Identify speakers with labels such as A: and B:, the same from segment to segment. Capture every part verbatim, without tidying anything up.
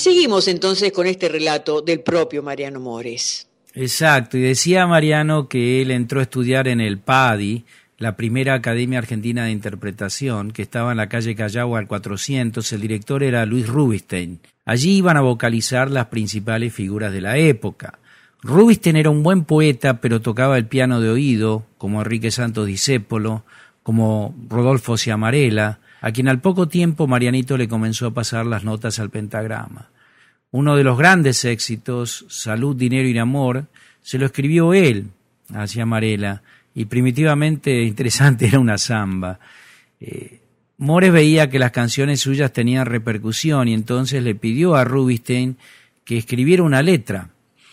A: seguimos entonces con este relato del propio Mariano Mores.
B: Exacto, y decía Mariano que él entró a estudiar en el P A D I, la primera Academia Argentina de Interpretación, que estaba en la calle Callao al cuatrocientos. El director era Luis Rubinstein. Allí iban a vocalizar las principales figuras de la época. Rubinstein era un buen poeta, pero tocaba el piano de oído, como Enrique Santos Discépolo, como Rodolfo Ciamarella, a quien al poco tiempo Marianito le comenzó a pasar las notas al pentagrama. Uno de los grandes éxitos, Salud, Dinero y Amor, se lo escribió él a Ciamarella, y primitivamente interesante era una samba. Eh, Mores veía que las canciones suyas tenían repercusión y entonces le pidió a Rubinstein que escribiera una letra.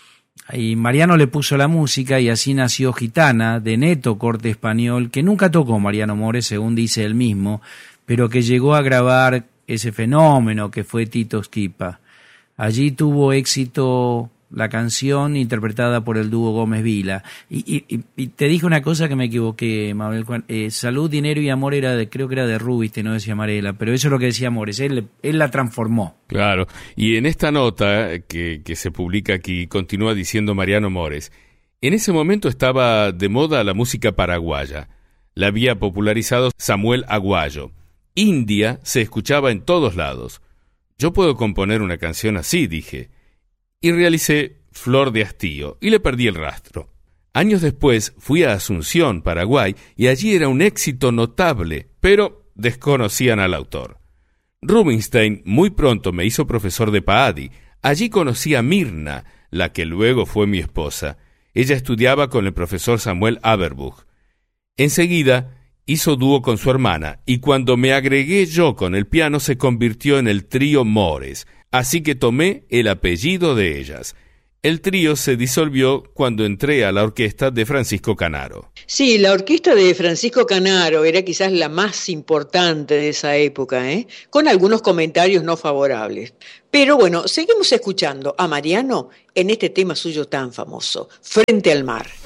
B: Y Mariano le puso la música y así nació Gitana, de neto corte español, que nunca tocó Mariano Mores, según dice él mismo, pero que llegó a grabar ese fenómeno que fue Tito Schipa. Allí tuvo éxito la canción interpretada por el dúo Gómez Vila. Y, y, y te dije una cosa que me equivoqué, Mabel Juan. Eh, Salud, Dinero y Amor era de, creo que era de Rubinstein, no de Ciamarella, pero eso es lo que decía Mores, él, él la transformó.
C: Claro, y en esta nota que, que se publica aquí, continúa diciendo Mariano Mores, en ese momento estaba de moda la música paraguaya. La había popularizado Samuel Aguayo. India se escuchaba en todos lados. Yo puedo componer una canción así, dije. Y realicé Flor de Hastío, y le perdí el rastro. Años después fui a Asunción, Paraguay, y allí era un éxito notable, pero desconocían al autor. Rubinstein muy pronto me hizo profesor de P A D I. Allí conocí a Mirna, la que luego fue mi esposa. Ella estudiaba con el profesor Samuel Aberbuch. Enseguida hizo dúo con su hermana, y cuando me agregué yo con el piano se convirtió en el trío Mores, así que tomé el apellido de ellas. El trío se disolvió cuando entré a la orquesta de Francisco Canaro.
A: Sí, la orquesta de Francisco Canaro era quizás la más importante de esa época, ¿eh? Con algunos comentarios no favorables. Pero bueno, seguimos escuchando a Mariano en este tema suyo tan famoso, Frente al Mar.